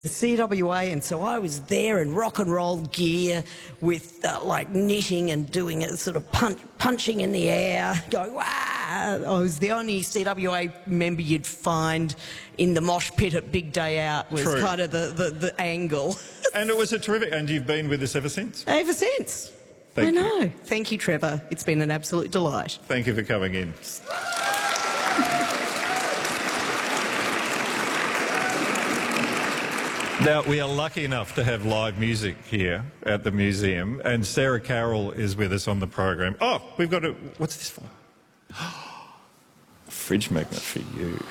the CWA, and so I was there in rock and roll gear with like knitting and doing it, sort of punching in the air, going wow. I was the only CWA member you'd find in the mosh pit at Big Day Out. Was True. kind of the angle. And it was a terrific, and you've been with us ever since? Ever since. Thank you. I know. Thank you, Trevor. It's been an absolute delight. Thank you for coming in. Now, we are lucky enough to have live music here at the museum, and Sarah Carroll is with us on the program. Oh, we've got a... What's this for? A fridge magnet for you.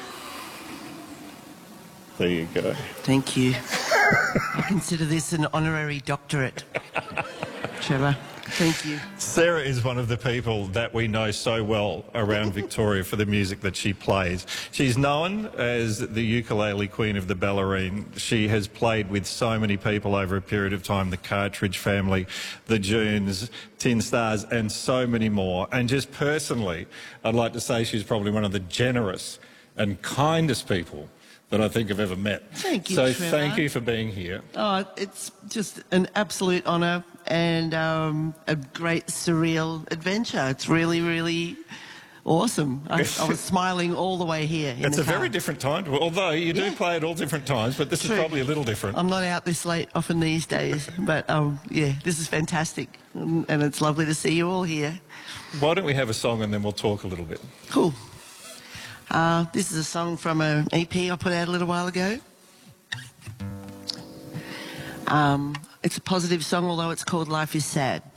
There you go. Thank you. I consider this an honorary doctorate, Trevor. Thank you. Sarah is one of the people that we know so well around Victoria for the music that she plays. She's known as the ukulele queen of the Ballerine. She has played with so many people over a period of time, the Cartridge Family, the Junes, Tin Stars, and so many more. And just personally, I'd like to say she's probably one of the generous and kindest people that I think I've ever met. Thank you, So Trevor. thank you for being here. Oh, it's just an absolute honour and a great surreal adventure. It's really, really awesome. I was smiling all the way here. It's a very different time, although you do play at all different times, but this True. is probably a little different. I'm not out this late often these days, but yeah, this is fantastic, and it's lovely to see you all here. Why don't we have a song and then we'll talk a little bit? Cool. This is a song from an EP I put out a little while ago. It's a positive song, although it's called Life is Sad.